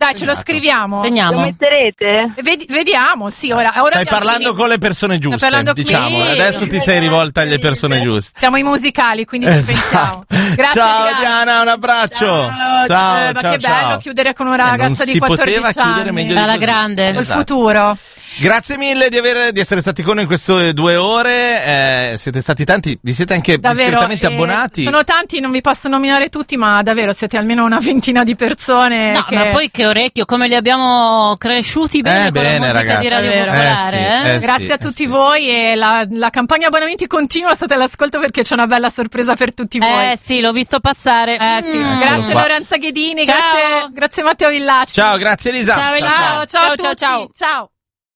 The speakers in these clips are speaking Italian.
Dai, ce lo scriviamo. Segniamo. Lo metterete? Vediamo, sì, ora Stai parlando con le persone giuste, diciamo. Sì. Adesso ti sei rivolta alle persone giuste. Siamo i musicali, quindi ci pensiamo. Grazie, Ciao Diana, un abbraccio. Ciao, ma che bello chiudere con una ragazza di 14 anni. Non si poteva chiudere meglio di Alla così. grande. Il futuro. Grazie mille di essere stati con noi in queste 2 ore. Siete stati tanti, vi siete anche discretamente abbonati. Sono tanti, non vi posso nominare tutti, ma davvero siete almeno una ventina di persone. No, ma poi che orecchio, come li abbiamo cresciuti bene con la musica ragazzi. di Radio Popolare. Grazie a tutti voi, e la campagna abbonamenti continua, state all'ascolto perché c'è una bella sorpresa per tutti voi. Sì, l'ho visto passare. Grazie Lorenza Ghedini, Ciao. grazie Matteo Villacci. Ciao, grazie Elisa. Ciao Elisa. Ciao a tutti. Ciao.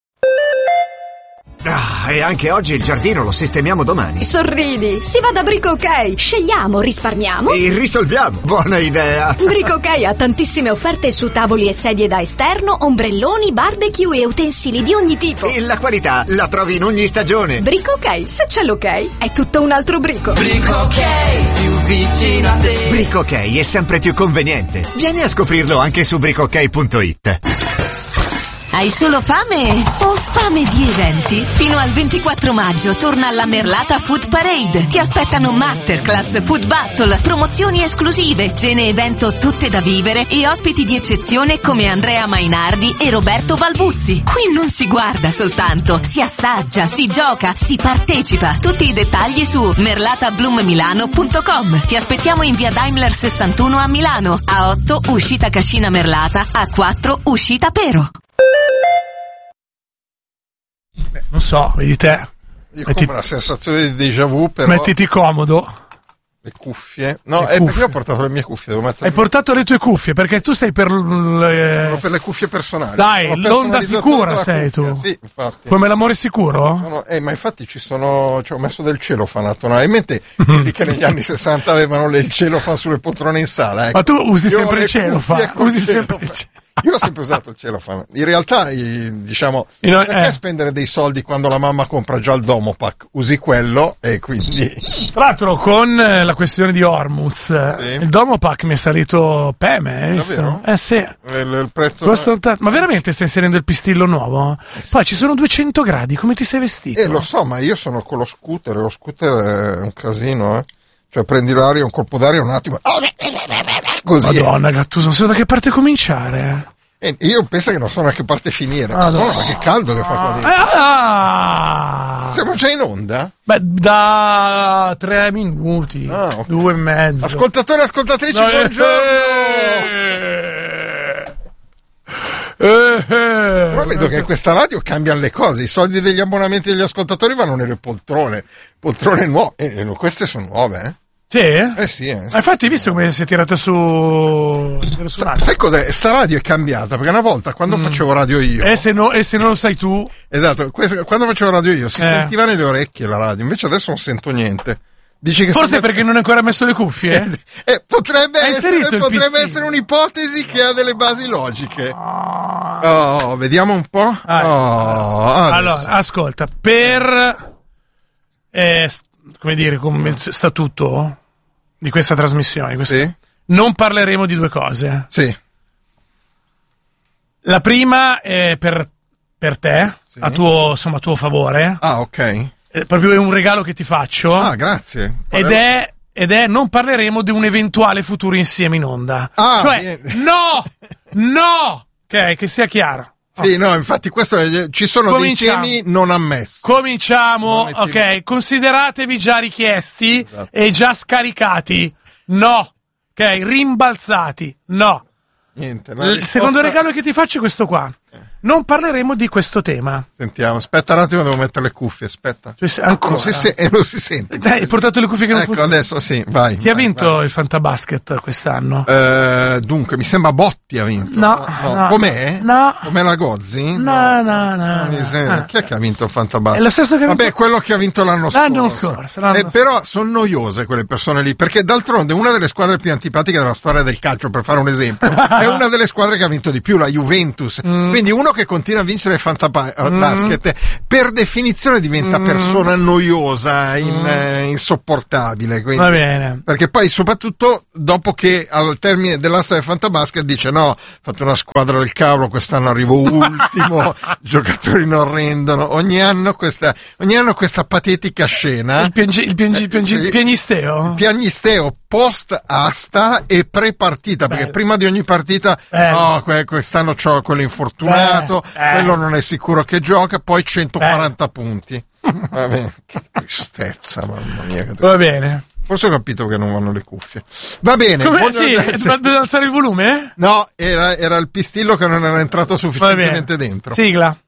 E anche oggi il giardino lo sistemiamo domani. Sorridi, si va da Brico OK. Scegliamo, risparmiamo E risolviamo. Buona idea. Brico OK ha tantissime offerte su tavoli e sedie da esterno, ombrelloni, barbecue e utensili di ogni tipo. E la qualità la trovi in ogni stagione. Brico OK, se c'è l'ok, è tutto un altro brico. Brico OK, più vicino a te. Brico OK è sempre più conveniente. Vieni a scoprirlo anche su bricook.it. Hai solo fame? O fame di eventi? Fino al 24 maggio torna alla Merlata Food Parade. Ti aspettano masterclass, food battle, promozioni esclusive, cene evento tutte da vivere e ospiti di eccezione come Andrea Mainardi e Roberto Valbuzzi. Qui non si guarda soltanto, si assaggia, si gioca, si partecipa. Tutti i dettagli su merlatablummilano.com. Ti aspettiamo in via Daimler 61 a Milano, a 8 uscita Cascina Merlata, a 4 uscita Pero. Non so, vedi te. Io come una sensazione di déjà vu, però. Mettiti comodo. Le cuffie. No, perché ho portato le mie cuffie. Devo mettere. Hai portato le tue cuffie perché tu sei per per le cuffie personali. Dai, l'onda sicura sei tu. Sì, infatti. Come l'amore sicuro? Ma infatti ho messo del celofan attorno. Hai in mente quelli che negli anni 60 avevano il celofan sulle poltrone in sala? Ma tu usi sempre il celofan. Io ho sempre usato il celofan. In realtà, diciamo, perché spendere dei soldi quando la mamma compra già il Domopac? Usi quello e quindi. Tra l'altro, con la questione di Hormuz, il Domopac mi è salito peme. Davvero? Sì. Il prezzo. Ma veramente stai inserendo il pistillo nuovo? Poi ci sono 200 gradi, come ti sei vestito? Lo so, ma io sono con lo scooter è un casino, Cioè prendi l'aria, un colpo d'aria un attimo. Così. Madonna, Gattuso, non so da che parte cominciare. Io penso che non so da che parte finire. Madonna, ma che caldo che fa qua dentro. Siamo già in onda? Beh, da 3 minuti, 2 e mezzo. Ascoltatori e ascoltatrici, buongiorno. Però vedo che in questa radio cambiano le cose. I soldi degli abbonamenti degli ascoltatori vanno nelle poltrone nuove. Queste sono nuove, Sì? Sì. Infatti hai visto come si è tirata su sai cos'è? Sta radio è cambiata, perché una volta quando facevo radio io e se non lo sai tu, esatto, quando facevo radio io si sentiva nelle orecchie la radio, invece adesso non sento niente. Dici che forse perché non hai ancora messo le cuffie? Potrebbe essere un'ipotesi che ha delle basi logiche. Vediamo un po'. Allora, ascolta, per come dire, come statuto di questa trasmissione, non parleremo di 2 cose. Sì. La prima è per te, a tuo favore. Ok. Proprio è un regalo che ti faccio. Grazie. Ed è non parleremo di un eventuale futuro insieme in onda. No! Ok, che sia chiaro. Sì, no, infatti ci sono dei temi non ammessi. Cominciamo, ok, consideratevi già richiesti e già scaricati. No, ok, rimbalzati. No. Niente. Il secondo regalo che ti faccio è questo qua. Non parleremo di questo tema. Sentiamo, aspetta un attimo, devo mettere le cuffie, aspetta. Ancora. Non si sente. Dai, hai portato le cuffie che non funzionano. Adesso sì, vai. Chi ha vinto il Fantabasket quest'anno? Dunque, mi sembra Botti ha vinto. No. Com'è? No. Com'è la Gozzi? No. Chi è che ha vinto il Fantabasket? È lo stesso che ha vinto. Vabbè, quello che ha vinto l'anno scorso. Però sono noiose quelle persone lì, perché d'altronde una delle squadre più antipatiche della storia del calcio, per fare un esempio, è una delle squadre che ha vinto di più, la Juventus. Quindi uno che continua a vincere il Fantabasket per definizione diventa persona noiosa, insopportabile. Quindi, va bene. Perché poi soprattutto dopo che al termine dell'asta del Fantabasket dice no, ho fatto una squadra del cavolo, quest'anno arrivo ultimo, giocatori non rendono, ogni anno questa patetica scena. Il piagnisteo? Il piagnisteo post asta e pre partita, perché prima di ogni partita quest'anno c'ho quello infortunato, quello non è sicuro che gioca, poi 140 punti. Vabbè, che tristezza, mamma mia. Va bene. Forse ho capito che non vanno le cuffie. Va bene. Devo alzare il volume? No, era il pistillo che non era entrato sufficientemente dentro. Sigla.